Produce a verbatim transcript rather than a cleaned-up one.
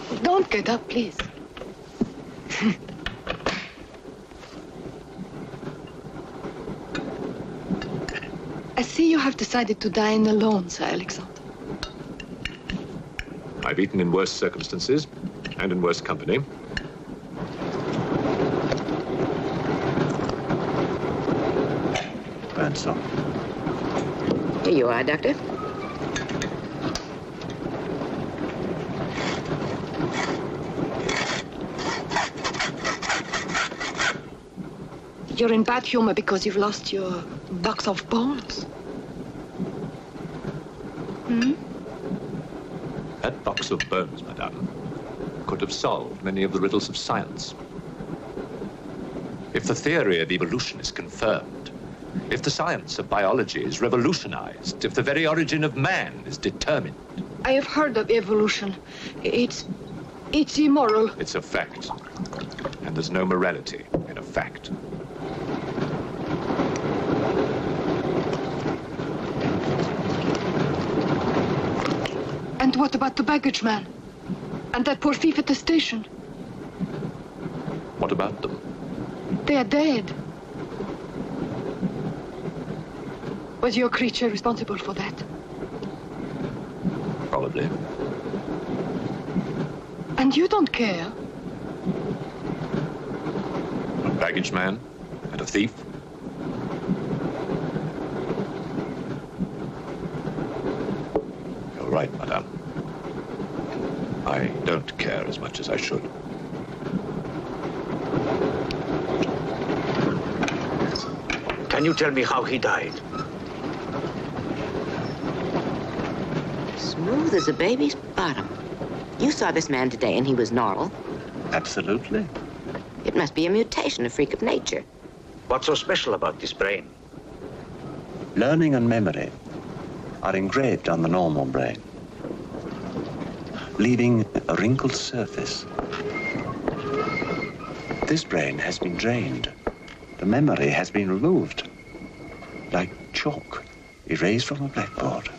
Don't get up, please. I see you have decided to dine alone, Sir Alexander. I've eaten in worse circumstances and in worse company. Birdsong. Here you are, Doctor. You're in bad humor because you've lost your box of bones. Hmm? That box of bones, madame, could have solved many of the riddles of science. If the theory of evolution is confirmed, if the science of biology is revolutionized, if the very origin of man is determined. I have heard of evolution. It's... it's immoral. It's a fact. And there's no morality in a fact. And what about the baggage man? And that poor thief at the station? What about them? They are dead. Was your creature responsible for that? Probably. And you don't care? A baggage man and a thief? You're right, madame. I don't care as much as I should. Can you tell me how he died? Smooth as a baby's bottom. You saw this man today and he was normal. Absolutely. It must be a mutation, a freak of nature. What's so special about this brain? Learning and memory are engraved on the normal brain, leaving a wrinkled surface. This brain has been drained. The memory has been removed, like chalk erased from a blackboard.